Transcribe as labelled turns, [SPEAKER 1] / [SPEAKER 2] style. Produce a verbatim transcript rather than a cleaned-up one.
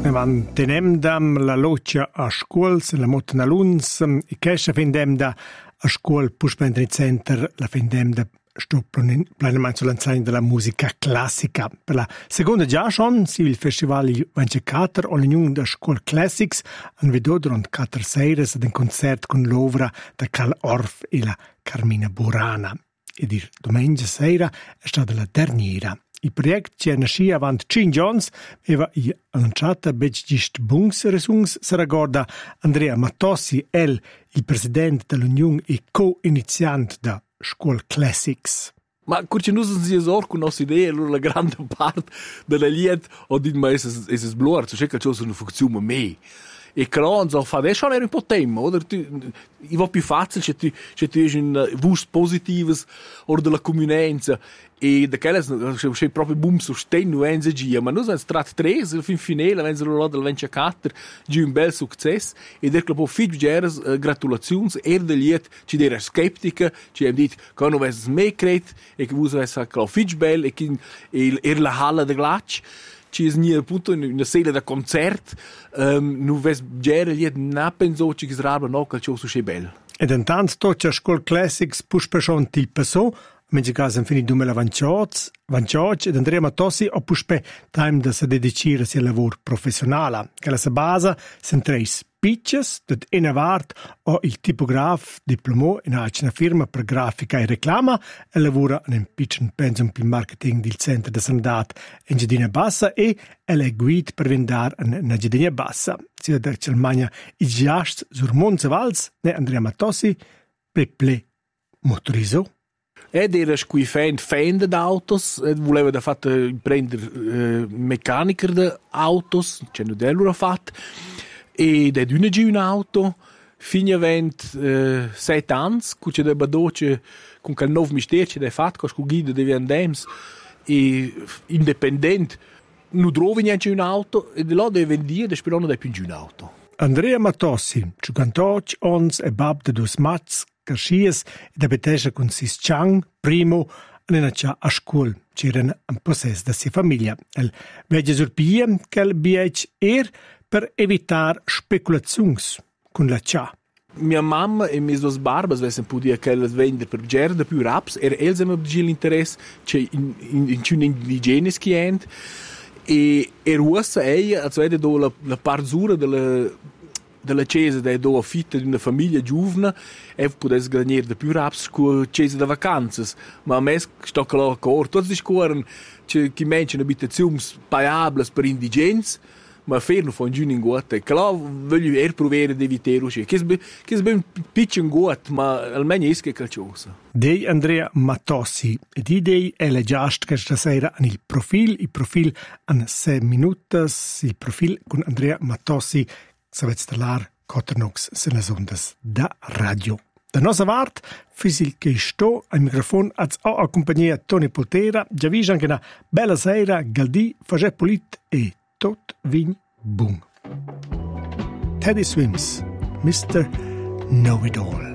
[SPEAKER 1] ne van tenem dam la loccia a scuols, la motna luns, e kesha findem da a scuol puspendri center, la findem da sto plenamente sull'anzagna della musica classica. Per la seconda già schon, si il festival ventiquattro o l'unione da Scuol Classics han vedo durant quattro seires ad un concert con l'ovra da Karl Orff e la Carmina Burana. Ed il domenica sera è stata la derniera. Il progetto che nasce avanti cinque giorni aveva lanciato begist bungs resungs se riguarda Andrea Mattossi, el il presidente dell'Unione e co-iniziante da Scuol Classics.
[SPEAKER 2] Ma curce nus uns si esor con nostra idea, allora la grande parte della liet o dit ma es es blur, so che c'è una funzione me. E claro, so fa adesso era un po' tempo, oder? I va più facile se tu se tu hai un vus positives or della comunanza e da quelle c'è proprio boom sostegno enze gia, ma noi strat tre, il fin finale, venze lo del ventiquattro, gi un bel successo e der club fig geras gratulazions er de liet ci der skeptica, ci hem dit che non ves me cret e che vus ves club fig bel e che er la halla de glach ci es nie appunto in una sala da concert um, nu ves gere liet na penso ci srabla no che ciò su bel.
[SPEAKER 1] Ed intanto toccia Scuol Classics puspe schon til passo, mentre caso in fini duemilaventotto, ed Andrea Mattossi o puspe time da se dedicire sia lavoro professionale, che la se basa sen tre pitches, dat inavart o il tipograf diplomò in una firma per grafica e reclama e lavora in un piccolo pensione per il marketing del centro di sandat in Giardina Bassa e è guida per vendere in Giardina Bassa. Si da Germania i giast sur Monzevals, ne Andrea Mattossi, peple motorizzo.
[SPEAKER 2] Ed era squi fan fan de autos, ed voleva da fatto prendere eh, meccanico de autos, c'è non dello fatto. Ed è una un'auto, fino a ventisette anni, che c'è da badoce con quel nuovo mistero che è fatto, con guida di Viandems, e indipendente, non trovi neanche un'auto, e di là deve vendere, e spero non è più un'auto.
[SPEAKER 1] Andrea Mattossi, cinquantotto anni, e bab de dos mats, Carscias, ed abitesce con sis Chang, primo, all'inaccia a scuola, c'erano un possesso da sua famiglia. El vegge surpia che il biec er per evitare speculazioni con la cia.
[SPEAKER 2] Mia mamma e mie dos barbas vesen podia che le vendere per gerde più raps, er els hem abgi l'interesse che in in in un indigenes client e er usa ei also vede do la la parzura della della chiesa da do affitta di una famiglia giovane e potesse guadagnare de più raps con chiesa da vacanzas, ma a me sto che la cor tutti discorren che chi mention abitazioni pagables per indigens ma fermo fa un giorno in gota e claro voglio er provare di evitare uscire che è ben piccolo in gota ma almeno è che calciosa.
[SPEAKER 1] Dei Andrea Mattossi ed idei è la giast che stasera in il profil il profil an sei minutas il profil con Andrea Mattossi savet stellar Coternox se las ondas da radio. Da nostra vart fisil che sto al microfono az o accompagnia Tony Potera già vi anche una bella sera galdi face polit e tot vin bun. Teddy Swims, mister Know-It-All.